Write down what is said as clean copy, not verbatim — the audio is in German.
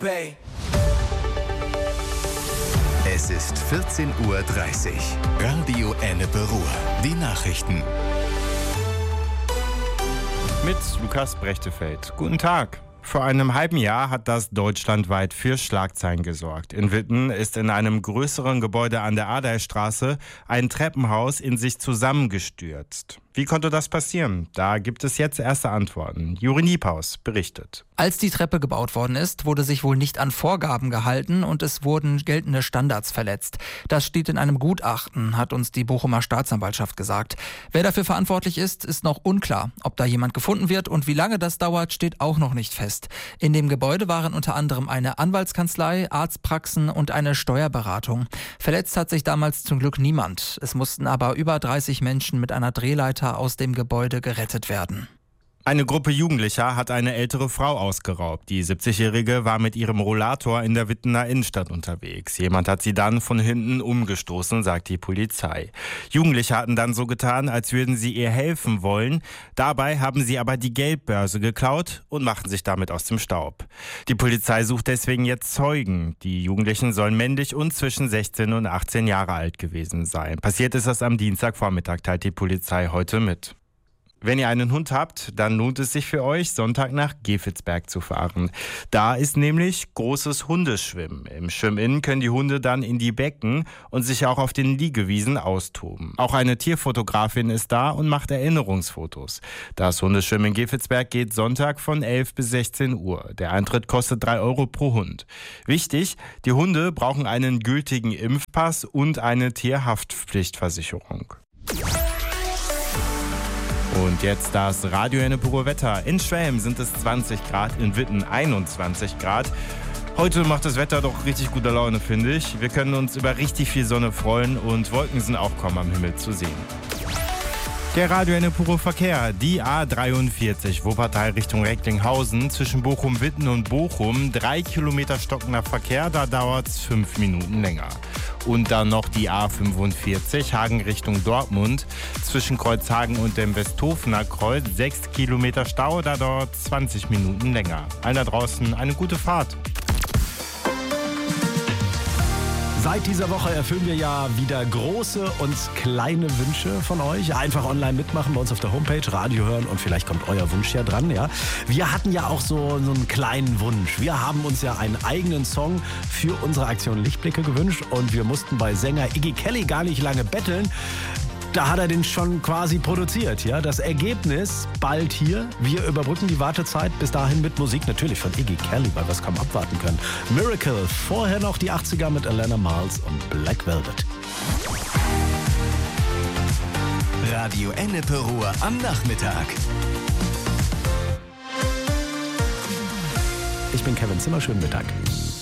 Bay. Es ist 14:30 Uhr. Radio Ennepe Ruhr. Die Nachrichten. Mit Lukas Brechtefeld. Guten Tag. Vor einem halben Jahr hat das deutschlandweit für Schlagzeilen gesorgt. In Witten ist in einem größeren Gebäude an der Adaystraße ein Treppenhaus in sich zusammengestürzt. Wie konnte das passieren? Da gibt es jetzt erste Antworten. Juri Niepaus berichtet. Als die Treppe gebaut worden ist, wurde sich wohl nicht an Vorgaben gehalten und es wurden geltende Standards verletzt. Das steht in einem Gutachten, hat uns die Bochumer Staatsanwaltschaft gesagt. Wer dafür verantwortlich ist, ist noch unklar. Ob da jemand gefunden wird und wie lange das dauert, steht auch noch nicht fest. In dem Gebäude waren unter anderem eine Anwaltskanzlei, Arztpraxen und eine Steuerberatung. Verletzt hat sich damals zum Glück niemand. Es mussten aber über 30 Menschen mit einer Drehleiter aus dem Gebäude gerettet werden. Eine Gruppe Jugendlicher hat eine ältere Frau ausgeraubt. Die 70-Jährige war mit ihrem Rollator in der Wittener Innenstadt unterwegs. Jemand hat sie dann von hinten umgestoßen, sagt die Polizei. Jugendliche hatten dann so getan, als würden sie ihr helfen wollen. Dabei haben sie aber die Geldbörse geklaut und machten sich damit aus dem Staub. Die Polizei sucht deswegen jetzt Zeugen. Die Jugendlichen sollen männlich und zwischen 16 und 18 Jahre alt gewesen sein. Passiert ist das am Dienstagvormittag, teilt die Polizei heute mit. Wenn ihr einen Hund habt, dann lohnt es sich für euch, Sonntag nach Gefelsberg zu fahren. Da ist nämlich großes Hundeschwimmen. Im Schwimmen können die Hunde dann in die Becken und sich auch auf den Liegewiesen austoben. Auch eine Tierfotografin ist da und macht Erinnerungsfotos. Das Hundeschwimmen in Gefelsberg geht Sonntag von 11 bis 16 Uhr. Der Eintritt kostet 3 Euro pro Hund. Wichtig, die Hunde brauchen einen gültigen Impfpass und eine Tierhaftpflichtversicherung. Und jetzt das Radio Ennepe Ruhr Wetter. In Schwelm sind es 20 Grad, in Witten 21 Grad. Heute macht das Wetter doch richtig gute Laune, finde ich. Wir können uns über richtig viel Sonne freuen und Wolken sind auch kaum am Himmel zu sehen. Der Radio Ennepe Ruhr Verkehr, die A43 Wuppertal Richtung Recklinghausen zwischen Bochum-Witten und Bochum, 3 Kilometer stockender Verkehr, da dauert es 5 Minuten länger. Und dann noch die A45 Hagen Richtung Dortmund zwischen Kreuzhagen und dem Westhofener Kreuz, 6 Kilometer Stau, da dauert 20 Minuten länger. Allen da draußen eine gute Fahrt. Seit dieser Woche erfüllen wir ja wieder große und kleine Wünsche von euch. Einfach online mitmachen bei uns auf der Homepage, Radio hören und vielleicht kommt euer Wunsch ja dran. Ja? Wir hatten ja auch so einen kleinen Wunsch. Wir haben uns ja einen eigenen Song für unsere Aktion Lichtblicke gewünscht und wir mussten bei Sänger Iggy Kelly gar nicht lange betteln. Da hat er den schon quasi produziert. Ja? Das Ergebnis bald hier. Wir überbrücken die Wartezeit bis dahin mit Musik natürlich von Iggy Kelly, weil wir es kaum abwarten können. Miracle, vorher noch die 80er mit Alana Miles und Black Velvet. Radio Ennepe Ruhr am Nachmittag. Ich bin Kevin Zimmer, schönen Mittag.